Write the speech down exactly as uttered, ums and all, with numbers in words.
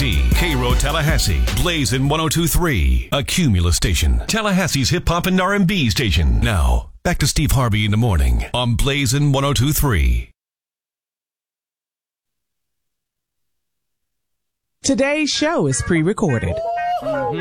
D, K-Road Tallahassee, Blazin' one oh two point three, a Cumulus station, Tallahassee's hip-hop and R and B station. Now, back to Steve Harvey in the morning on Blazin' one oh two point three. Today's show is pre-recorded. Mm-hmm.